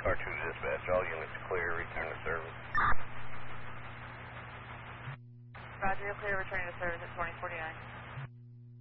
Car 2 dispatch, all units clear, return to service. Roger, you're clear, returning to service at 2049.